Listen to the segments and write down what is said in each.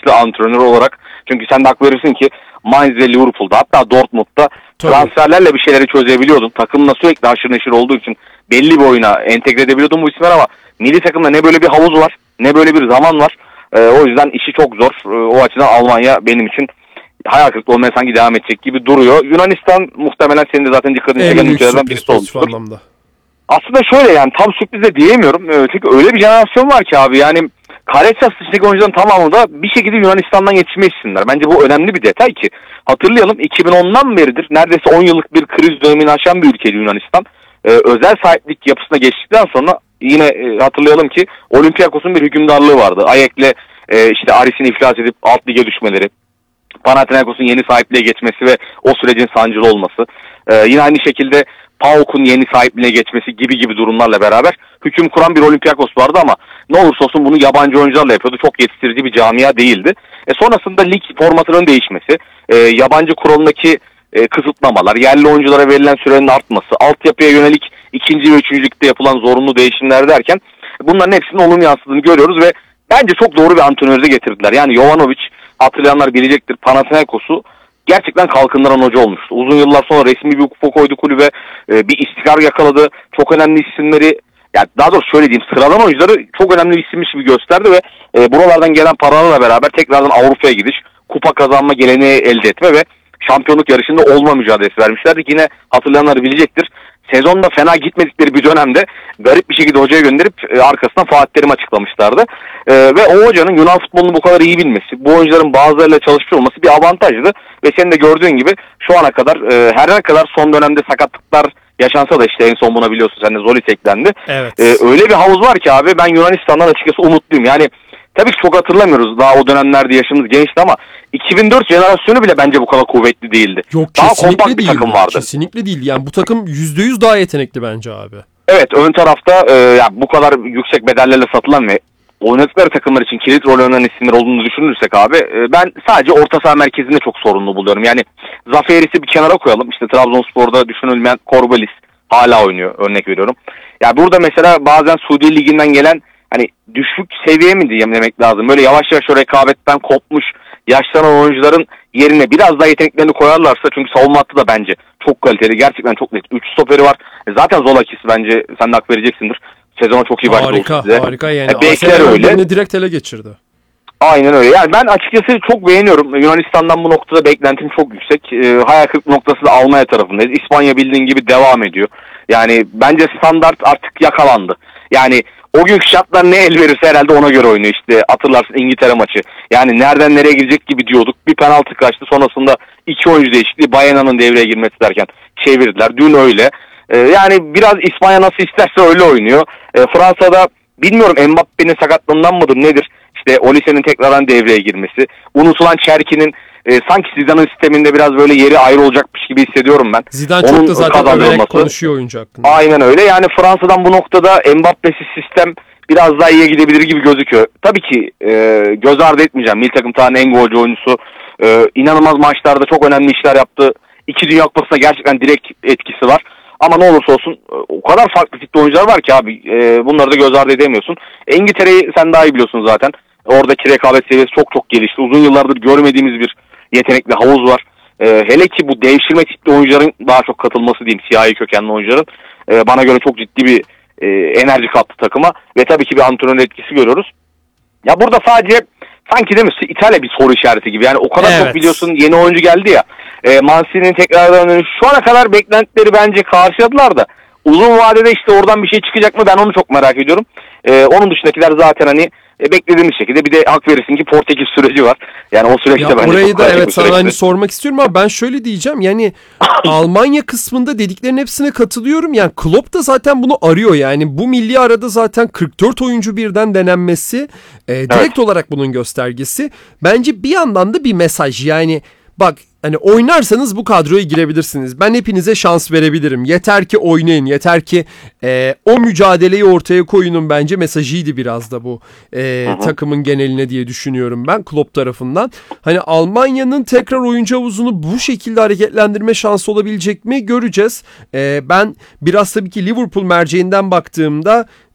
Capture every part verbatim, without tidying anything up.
yaşlı antrenör olarak. Çünkü sen de hak verirsin ki Mainz ve Liverpool'da, hatta Dortmund'da Tabii. transferlerle bir şeyleri çözebiliyordun. Takımla sürekli haşır neşir olduğu için belli bir oyuna entegre edebiliyordun bu isimler, ama milli takımda ne böyle bir havuz var, ne böyle bir zaman var. Ee, o yüzden işi çok zor. Ee, o açıdan Almanya benim için hayal kırıklığı olmaya sanki devam edecek gibi duruyor. Yunanistan muhtemelen senin de zaten dikkatini çeken ülkelerden birisi olmuştur. Aslında şöyle, yani tam sürpriz de diyemiyorum. Ee, çünkü öyle bir jenerasyon var ki abi, yani Kareças dışındaki oyuncuların tamamı da bir şekilde Yunanistan'dan yetişme isimler. Bence bu önemli bir detay ki. Hatırlayalım, iki bin ondan beridir neredeyse on yıllık bir kriz dönemini aşan bir ülkeydi Yunanistan. Ee, özel sahiplik yapısına geçtikten sonra yine e, hatırlayalım ki Olympiakos'un bir hükümdarlığı vardı. Ayek'le e, işte Aris'in iflas edip alt lige düşmeleri, Panathinaikos'un yeni sahipliğe geçmesi ve o sürecin sancılı olması. Ee, yine aynı şekilde PAOK'un yeni sahipliğine geçmesi gibi gibi durumlarla beraber hüküm kuran bir Olympiakos vardı, ama ne olursa olsun bunu yabancı oyuncularla yapıyordu. Çok yetiştirici bir camia değildi. E sonrasında lig formatının değişmesi, e, yabancı kuralındaki e, kısıtlamalar, yerli oyunculara verilen sürenin artması, altyapıya yönelik ikinci ve üçüncü ligde yapılan zorunlu değişimler derken bunların hepsinin olumlu yansıdığını görüyoruz ve bence çok doğru bir antrenörü getirdiler. Yani Jovanovic, hatırlayanlar bilecektir, Panathinaikos'u gerçekten kalkındıran hoca olmuştu. Uzun yıllar sonra resmi bir kupa koydu kulübe, e, bir istikrar yakaladı. Çok önemli isimleri, yani daha doğrusu şöyle diyeyim, sıradan oyuncuları çok önemli bir isimmiş gibi gösterdi ve e, buralardan gelen paralarla beraber tekrardan Avrupa'ya gidiş, kupa kazanma geleneği elde etme ve şampiyonluk yarışında olma mücadelesi vermişlerdi. Yine hatırlayanlar bilecektir. Sezonda fena gitmedikleri bir dönemde garip bir şekilde hocaya gönderip e, arkasından Fatih Terim açıklamışlardı. E, ve o hocanın Yunan futbolunu bu kadar iyi bilmesi, bu oyuncuların bazılarıyla çalışmış olması bir avantajdı. Ve senin de gördüğün gibi şu ana kadar e, her ne kadar son dönemde sakatlıklar yaşansa da, işte en son buna biliyorsun sen de, Zolis eklendi. Evet. E, öyle bir havuz var ki abi, ben Yunanistan'dan açıkçası umutluyum. Yani tabii ki çok hatırlamıyoruz, daha o dönemlerde yaşımız gençti, ama iki bin dört jenerasyonu bile bence bu kadar kuvvetli değildi. Yok, daha kesinlikle kompakt bir değil. takım vardı. Kesinlikle değil. Yani bu takım yüzde yüz daha yetenekli bence abi. Evet, ön tarafta e, yani bu kadar yüksek bedellerle satılan ve oynadıkları takımlar için kilit rol oynayan isimler olduğunu düşünürsek abi, e, ben sadece orta saha merkezinde çok sorunlu buluyorum. Yani Zaferis'i bir kenara koyalım. İşte Trabzonspor'da düşünülmeyen Korbalis hala oynuyor, örnek veriyorum. Ya yani burada mesela bazen Suudi Ligi'nden gelen, hani düşük seviye mi diyeyim demek lazım, böyle yavaş yavaş o rekabetten kopmuş yaşlanan oyuncuların yerine biraz daha yeteneklerini koyarlarsa, çünkü savunma hattı da bence çok kaliteli, gerçekten çok net. üç stoperi var. E zaten Zolakis, bence sen de hak vereceksindir, sezona çok iyi başladı. Harika, size. harika yani. E, bekler öyle. Direkt ele geçirdi. Aynen öyle. Yani ben açıkçası çok beğeniyorum. Yunanistan'dan bu noktada beklentim çok yüksek. E, hayal kırıklığı noktası da Almanya tarafındayız. İspanya bildiğin gibi devam ediyor. Yani bence standart artık yakalandı. Yani o günkü şartlar ne el verirse herhalde ona göre oynuyor. İşte hatırlarsın İngiltere maçı. Yani nereden nereye gidecek gibi diyorduk. Bir penaltı kaçtı. Sonrasında iki oyuncu değişikliği, Bayena'nın devreye girmesi derken çevirdiler. Dün öyle. Ee, yani biraz İspanya nasıl isterse öyle oynuyor. Ee, Fransa'da bilmiyorum, Mbappe'nin sakatlığından mıdır nedir? İşte Olise'nin tekrardan devreye girmesi. Unutulan Çerki'nin e, sanki Zidane'ın sisteminde biraz böyle yeri ayrı olacakmış gibi hissediyorum ben. Zidane çok da zaten överek konuşuyor oyuncu hakkında. Aynen öyle. Yani Fransa'dan bu noktada Mbappe'siz sistem biraz daha iyiye gidebilir gibi gözüküyor. Tabii ki e, göz ardı etmeyeceğim. Milli takım tarihinin en golcü oyuncusu. E, inanılmaz maçlarda çok önemli işler yaptı. İki Dünya Kupası'na gerçekten direkt etkisi var. Ama ne olursa olsun o kadar farklı tipte oyuncular var ki abi, e, bunları da göz ardı edemiyorsun. İngiltere'yi sen daha iyi biliyorsun zaten. Oradaki rekabet seviyesi çok çok gelişti. Uzun yıllardır görmediğimiz bir yetenekli havuz var. E, hele ki bu devşirme tipli oyuncuların daha çok katılması diyeyim, siyahi kökenli oyuncuların. E, bana göre çok ciddi bir e, enerji kattı takıma. Ve tabii ki bir antrenör etkisi görüyoruz. Ya burada sadece sanki değil mi, İtalya bir soru işareti gibi. Yani o kadar evet. çok biliyorsun yeni oyuncu geldi ya. E, Mancini'nin tekrardan dönüşü, şu ana kadar beklentileri bence karşıladılar da uzun vadede işte oradan bir şey çıkacak mı, ben onu çok merak ediyorum. E, onun dışındakiler zaten hani e, beklediğimiz şekilde, bir de hak verirsin ki Portekiz süreci var. Yani o süreçte ya bence orayı da evet sana hani sormak istiyorum ama ben şöyle diyeceğim, yani Almanya kısmında dediklerin hepsine katılıyorum. Yani Klopp da zaten bunu arıyor, yani bu milli arada zaten kırk dört oyuncu birden denenmesi e, direkt evet. olarak bunun göstergesi. Bence bir yandan da bir mesaj, yani bak hani oynarsanız bu kadroya girebilirsiniz. Ben hepinize şans verebilirim. Yeter ki oynayın. Yeter ki e, o mücadeleyi ortaya koyunun bence mesajıydı biraz da bu e, takımın geneline diye düşünüyorum ben Klopp tarafından. Hani Almanya'nın tekrar oyuncu havuzunu bu şekilde hareketlendirme şansı olabilecek mi göreceğiz. E, ben biraz tabii ki Liverpool merceğinden baktığımda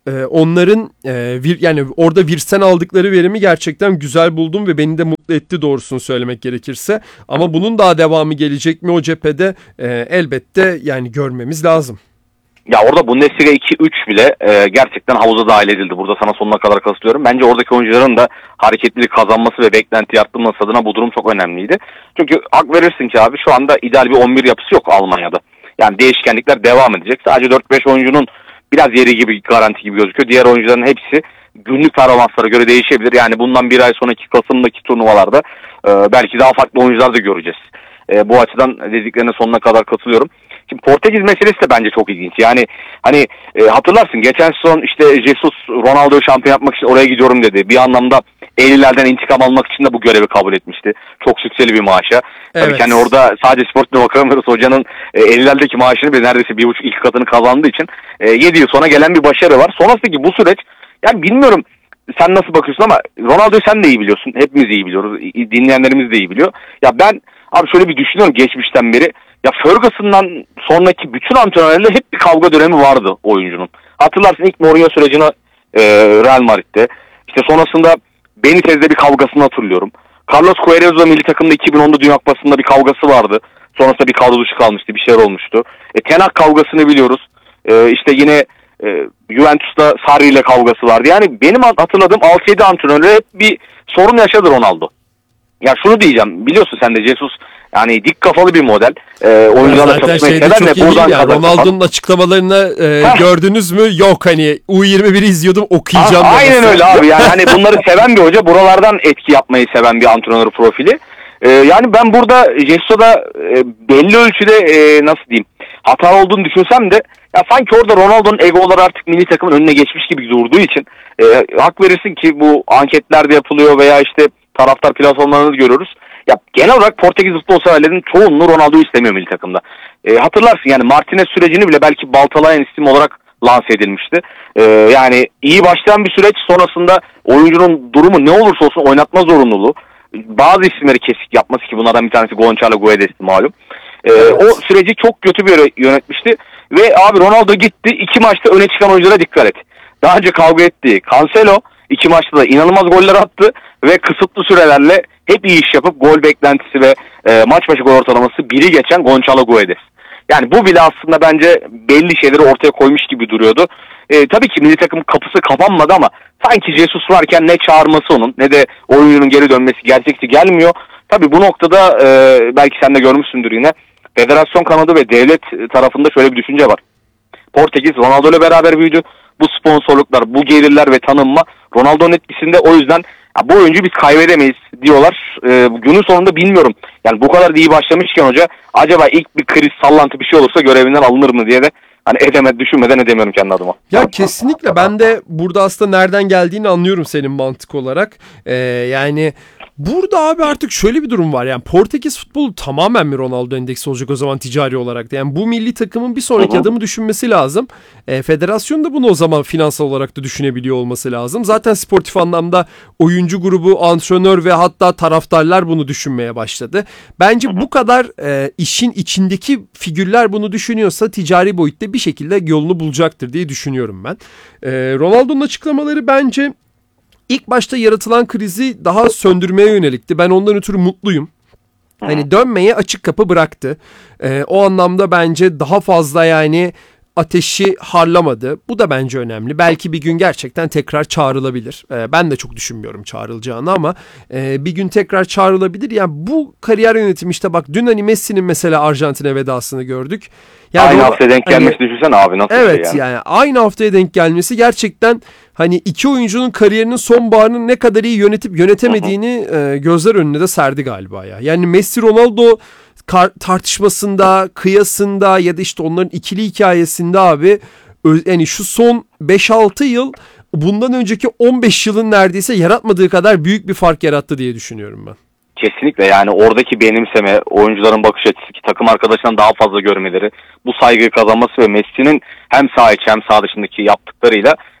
e, onların e, vir, yani orada virsten aldıkları verimi gerçekten güzel buldum ve beni de mutlu etti doğrusunu söylemek gerekirse. Ama bunun daha devamı gelecek mi o cephede e, elbette yani görmemiz lazım. Ya orada Bundesliga iki üç bile e, gerçekten havuza dahil edildi. Burada sana sonuna kadar katılıyorum. Bence oradaki oyuncuların da hareketlilik kazanması ve beklenti arttırması adına bu durum çok önemliydi. Çünkü hak verirsin ki abi şu anda ideal bir on bir yapısı yok Almanya'da. Yani değişkenlikler devam edecek. Sadece dört beş oyuncunun biraz yeri gibi garanti gibi gözüküyor. Diğer oyuncuların hepsi günlük performanslara göre değişebilir. Yani bundan bir ay sonraki Kasım'daki turnuvalarda e, belki daha farklı oyuncular da göreceğiz. E, bu açıdan dediklerine sonuna kadar katılıyorum. Şimdi Portekiz meselesi de bence çok ilginç. Yani hani e, hatırlarsın geçen sezon işte Jesus Ronaldo'yu şampiyon yapmak için oraya gidiyorum dedi. Bir anlamda ellilerden intikam almak için de bu görevi kabul etmişti. Çok sükseli bir maaşa. Evet. Tabii ki hani orada sadece sportuna bakamıyoruz. Hocanın e, ellilerdeki maaşını bile neredeyse bir buçuk iki katını kazandığı için e, yedi yıl sonra gelen bir başarı var. Sonrasındaki bu süreç yani bilmiyorum sen nasıl bakıyorsun ama Ronaldo'yu sen de iyi biliyorsun. Hepimiz iyi biliyoruz. Dinleyenlerimiz de iyi biliyor. Ya ben abi şöyle bir düşünüyorum geçmişten beri. Ya Ferguson'dan sonraki bütün antrenörlerle hep bir kavga dönemi vardı oyuncunun. Hatırlarsın ilk Mourinho sürecini e, Real Madrid'de. İşte sonrasında Benitez'de bir kavgasını hatırlıyorum. Carlos Queiroz milli takımda iki bin onda Dünya Kupası'nda bir kavgası vardı. Sonrasında bir kadro dışı kalmıştı, bir şeyler olmuştu. E, Ten Hag kavgasını biliyoruz. E, işte yine e, Juventus'ta Sarri ile kavgası vardı. Yani benim hatırladığım altı yedi antrenörle hep bir sorun yaşadı Ronaldo. Ya şunu diyeceğim, biliyorsun sen de Jesus yani dik kafalı bir model. Ee, oyuncularla çalışmayı sever ve buradan ya, Ronaldo'nun açıklamalarını e, gördünüz mü? Yok hani U yirmi bir izliyordum okuyacağım. Ha, aynen öyle abi yani hani bunları seven bir hoca, buralardan etki yapmayı seven bir antrenör profili. Ee, yani ben burada Jesus'a e, belli ölçüde e, nasıl diyeyim hata olduğunu düşünsem de ya sanki orada Ronaldo'nun egoları artık milli takımın önüne geçmiş gibi durduğu için e, hak verirsin ki bu anketlerde yapılıyor veya işte taraftar platformlarını görüyoruz. Ya genel olarak Portekiz futbol severlerin çoğunluğu Ronaldo'yu istemiyor milli takımda. E, hatırlarsın yani Martinez sürecini bile belki baltalayan isim olarak lanse edilmişti. E, yani iyi başlayan bir süreç sonrasında oyuncunun durumu ne olursa olsun oynatma zorunluluğu. Bazı isimleri kesik yapması ki bunlardan bir tanesi Gonçalo Guedes'ti malum. E, evet. O süreci çok kötü bir yönetmişti. Ve abi Ronaldo gitti iki maçta öne çıkan oyunculara dikkat et. Daha önce kavga ettiği Cancelo iki maçta da inanılmaz goller attı ve kısıtlı sürelerle hep iyi iş yapıp gol beklentisi ve e, maç başı gol ortalaması biri geçen Gonçalo Guedes. Yani bu bile aslında bence belli şeyleri ortaya koymuş gibi duruyordu. E, tabii ki milli takım kapısı kapanmadı ama sanki Jesus varken ne çağırması onun ne de oyuncunun geri dönmesi gerçekçi gelmiyor. Tabii bu noktada e, belki sen de görmüşsündür yine federasyon kanadı ve devlet tarafında şöyle bir düşünce var. Portekiz Ronaldo ile beraber büyüdü. Bu sponsorluklar, bu gelirler ve tanınma Ronaldo'nun etkisinde, o yüzden ya bu oyuncuyu biz kaybedemeyiz diyorlar. Ee, günün sonunda bilmiyorum. Yani bu kadar iyi başlamışken hoca acaba ilk bir kriz, sallantı bir şey olursa görevinden alınır mı diye de hani edeme, düşünmeden edemiyorum kendi adıma. Ya kesinlikle ben de burada aslında nereden geldiğini anlıyorum senin mantık olarak. Ee, yani burada abi artık şöyle bir durum var. Yani Portekiz futbolu tamamen mi Ronaldo endeksi olacak o zaman ticari olarak da? Yani bu milli takımın bir sonraki Hı-hı. adımı düşünmesi lazım. E, federasyon da bunu o zaman finansal olarak da düşünebiliyor olması lazım. Zaten sportif anlamda oyuncu grubu, antrenör ve hatta taraftarlar bunu düşünmeye başladı. Bence Hı-hı. bu kadar e, işin içindeki figürler bunu düşünüyorsa ticari boyutta bir şekilde yolunu bulacaktır diye düşünüyorum ben. E, Ronaldo'nun açıklamaları bence İlk başta yaratılan krizi daha söndürmeye yönelikti. Ben ondan ötürü mutluyum. Hani dönmeye açık kapı bıraktı. Ee, o anlamda bence daha fazla yani ateşi harlamadı. Bu da bence önemli. Belki bir gün gerçekten tekrar çağrılabilir. Ee, ben de çok düşünmüyorum çağrılacağını ama e, bir gün tekrar çağrılabilir. Yani bu kariyer yönetimi işte bak dün hani Messi'nin mesela Arjantin'e vedasını gördük. Yani aynı o, haftaya denk gelmesi hani, düşünsene abi nasıl evet şey yani. yani aynı haftaya denk gelmesi gerçekten hani iki oyuncunun kariyerinin sonbaharını ne kadar iyi yönetip yönetemediğini e, gözler önüne de serdi galiba ya. Yani Messi Ronaldo kar- tartışmasında, kıyasında ya da işte onların ikili hikayesinde abi yani şu son beş altı yıl bundan önceki on beş yılın neredeyse yaratmadığı kadar büyük bir fark yarattı diye düşünüyorum ben. Kesinlikle yani oradaki benimseme, oyuncuların bakış açısı ki takım arkadaşından daha fazla görmeleri, bu saygıyı kazanması ve Messi'nin hem saha içi hem saha dışındaki yaptıklarıyla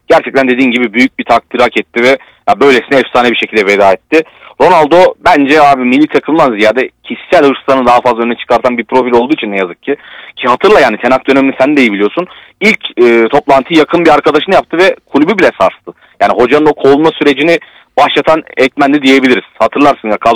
gerçekten dediğin gibi büyük bir takdir hak etti ve ya böylesine efsane bir şekilde veda etti. Ronaldo bence abi milli takımdan ziyade kişisel hırslarını daha fazla öne çıkartan bir profil olduğu için ne yazık ki. Ki hatırla yani Tenak dönemini sen de iyi biliyorsun. İlk e, toplantıyı yakın bir arkadaşını yaptı ve kulübü bile sarstı. Yani hocanın o kovulma sürecini başlatan Ekmen'di diyebiliriz. Hatırlarsın ya.